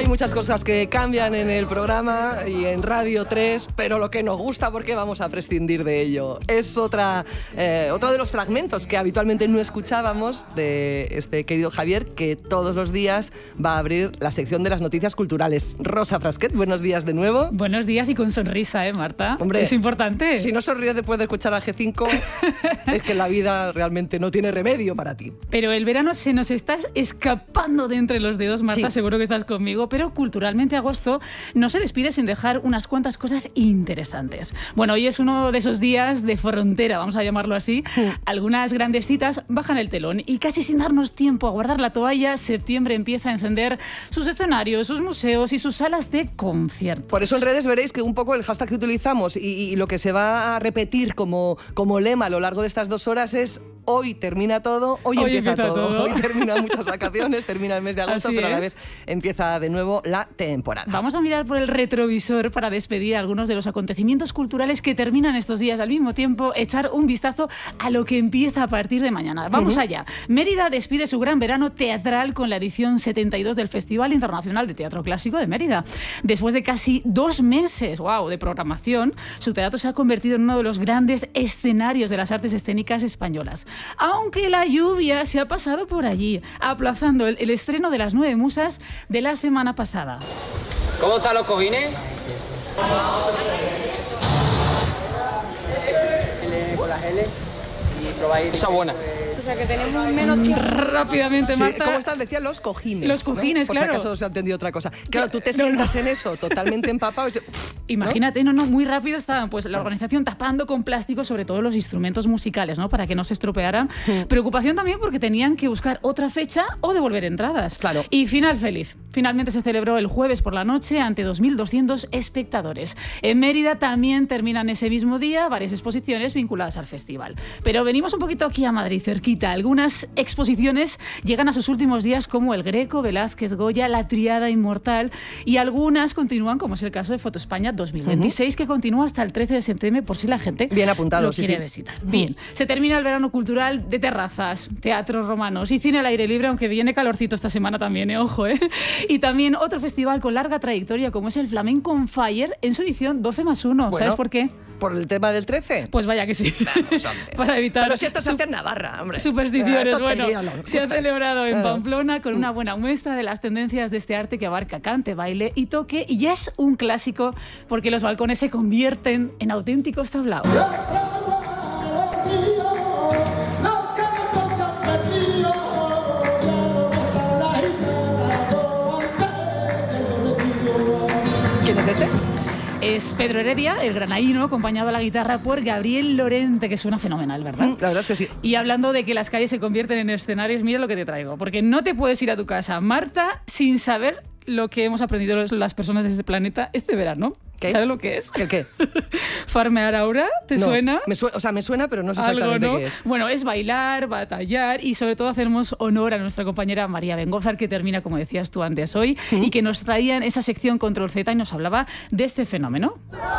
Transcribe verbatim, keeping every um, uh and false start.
Hay muchas cosas que cambian en el programa y en Radio tres, pero lo que nos gusta, porque vamos a prescindir de ello. Es otra, eh, otro de los fragmentos que habitualmente no escuchábamos de este querido Javier, que todos los días va a abrir la sección de las noticias culturales. Rosa Frasquet, buenos días de nuevo. Buenos días y con sonrisa, ¿eh, Marta? Hombre, es importante. Si no sonríes después de escuchar a G cinco, es que la vida realmente no tiene remedio para ti. Pero el verano se nos está escapando de entre los dedos, Marta, sí. Seguro que estás conmigo, pero culturalmente agosto no se despide sin dejar unas cuantas cosas interesantes. Bueno, hoy es uno de esos días de frontera, vamos a llamarlo así. Sí. Algunas grandes citas bajan el telón y casi sin darnos tiempo a guardar la toalla, septiembre empieza a encender sus escenarios, sus museos y sus salas de conciertos. Por eso en redes veréis que un poco el hashtag que utilizamos y, y lo que se va a repetir como, como lema a lo largo de estas dos horas es: hoy termina todo, hoy, hoy empieza, empieza todo. todo. Hoy terminan muchas vacaciones, termina el mes de agosto, Así pero es. a la vez empieza de nuevo la temporada. Vamos a mirar por el retrovisor para despedir algunos de los acontecimientos culturales que terminan estos días, al mismo tiempo echar un vistazo a lo que empieza a partir de mañana. Vamos uh-huh. allá. Mérida despide su gran verano teatral con la edición setenta y dos del Festival Internacional de Teatro Clásico de Mérida. Después de casi dos meses wow, de programación, su teatro se ha convertido en uno de los grandes escenarios de las artes escénicas españolas. Aunque la lluvia se ha pasado por allí, aplazando el, el estreno de Las Nueve Musas de la semana pasada. ¿Cómo están los cojines? Con las L y probáis. Esa buena. O sea, que tenemos menos tiempo. Rápidamente, Marta. Sí, ¿cómo están? Decían los cojines. Los cojines, ¿no? claro. Por si acaso se ha entendido otra cosa. Claro, tú te sientas no, no. en eso, totalmente empapado. Y, Imagínate, ¿no? no, no, muy rápido estaban pues la organización tapando con plástico sobre todo los instrumentos musicales, ¿no? Para que no se estropearan. Mm. Preocupación también porque tenían que buscar otra fecha o devolver entradas. Claro. Y final feliz. Finalmente se celebró el jueves por la noche ante dos mil doscientos espectadores. En Mérida también terminan ese mismo día varias exposiciones vinculadas al festival. Pero venimos un poquito aquí a Madrid, cerquita. Algunas exposiciones llegan a sus últimos días, como el Greco, Velázquez, Goya, la Tríada Inmortal, y algunas continúan, como es el caso de Foto España dos mil veintiséis, uh-huh. que continúa hasta el trece de septiembre por si la gente Bien apuntado, lo sí, quiere sí. visitar. Bien, se termina el verano cultural de terrazas, teatros romanos y cine al aire libre, aunque viene calorcito esta semana también, ¿eh? Ojo, ¿eh? Y también otro festival con larga trayectoria como es el Flamenco on Fire en su edición doce más uno. Bueno, ¿sabes por qué? ¿Por el tema del trece? Pues vaya que sí. Vamos, Para evitar... Pero si esto se hace en Navarra, hombre. Supersticiones. Bueno, no, se ha celebrado en Pamplona con una buena muestra de las tendencias de este arte que abarca cante, baile y toque, y ya es un clásico porque los balcones se convierten en auténticos tablaos. ¿Quién es este? Es Pedro Heredia, el granaíno, acompañado a la guitarra por Gabriel Lorente, que suena fenomenal, ¿verdad? La verdad es que sí. Y hablando de que las calles se convierten en escenarios, mira lo que te traigo, porque no te puedes ir a tu casa, Marta, sin saber lo que hemos aprendido las personas de este planeta este verano. ¿Qué? ¿Sabes lo que es? ¿El qué? ¿Farmear ahora? ¿Te no, suena? Me suena? O sea, me suena, pero no sé exactamente ¿Algo, no? qué es. Bueno, es bailar, batallar y sobre todo hacemos honor a nuestra compañera María Bengózar, que termina, como decías tú antes hoy, ¿Mm? y que nos traía en esa sección Control Z y nos hablaba de este fenómeno.